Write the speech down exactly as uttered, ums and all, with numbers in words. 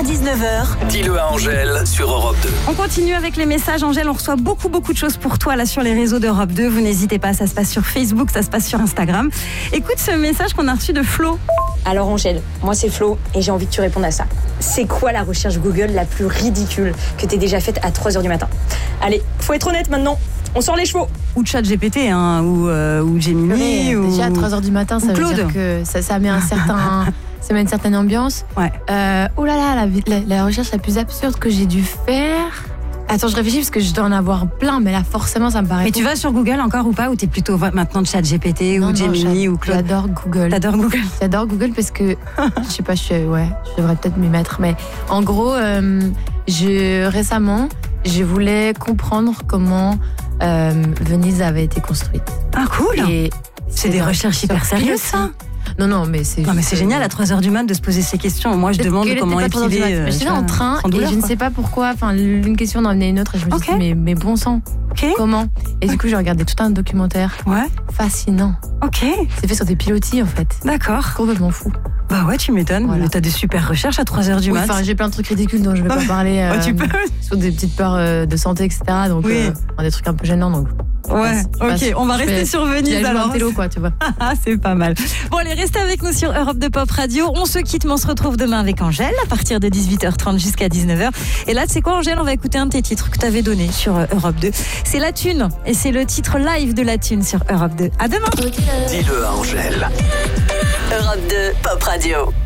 dix-neuf heures. Dis-le à Angèle sur Europe deux. On continue avec les messages. Angèle, on reçoit beaucoup, beaucoup de choses pour toi là sur les réseaux d'Europe deux. Vous n'hésitez pas, ça se passe sur Facebook, ça se passe sur Instagram. Écoute ce message qu'on a reçu de Flo. Alors Angèle, moi c'est Flo et j'ai envie que tu répondes à ça. C'est quoi la recherche Google la plus ridicule que t'aies déjà faite à trois heures du matin? Allez, faut être honnête maintenant. On sort les chevaux. Ou ChatGPT, hein, ou, euh, ou Gemini. Ouais, ou... Déjà à trois heures du matin, ça Claude. veut dire que ça, ça met un certain, ça met une certaine ambiance. Ouais. Euh, oh là là, la, la, la recherche la plus absurde que j'ai dû faire. Attends, je réfléchis parce que je dois en avoir plein, mais là forcément ça me paraît. Mais tu vas sur Google encore ou pas, ou t'es plutôt maintenant de ChatGPT Non, ou non, Gemini j'a- ou Claude? J'adore Google. T'adores Google? J'adore Google parce que je sais pas, je suis, ouais, je devrais peut-être m'y mettre, mais en gros, euh, je récemment, je voulais comprendre comment euh, Venise avait été construite. Ah cool. Et C'est des recherches hyper sérieuses, ça. Non, non, mais c'est. Non mais juste, c'est génial à trois heures du mat de se poser ces questions. Moi je Peut-être demande qu'elle comment était pas trois heures du épiler. mat. euh, Mais j'étais tu vois, en train sans et douleur, je ne quoi. sais pas pourquoi. Enfin, l'une question en amenait une autre et je me suis Ok. dit mais, mais bon sang, Ok. comment? Et du coup j'ai regardé tout un documentaire Ouais. fascinant. Ok. C'est fait sur des pilotis en fait. D'accord. Complètement fou. Bah ouais, tu m'étonnes. Voilà. Mais t'as des super recherches à trois heures du Oui, mat. Enfin, j'ai plein de trucs ridicules dont je vais pas parler. Ouais, euh, tu peux. Sur des petites peurs euh, de santé, et cetera. Donc Oui. euh, des trucs un peu gênants. Donc. Ouais. Je passe- Ok. On va je rester fais- sur Il Venise a joué alors. un télo quoi, tu vois. Ah, c'est pas mal. Bon, allez, restez avec nous sur Europe deux Pop Radio. On se quitte, mais on se retrouve demain avec Angèle à partir de dix-huit heures trente jusqu'à dix-neuf heures. Et là, c'est quoi, Angèle? On va écouter un de tes titres que tu avais donné sur euh, Europe deux. C'est La Thune. Et c'est le titre live de La Thune sur Europe deux. À demain. Dis-le à Angèle. Europe deux Pop Radio.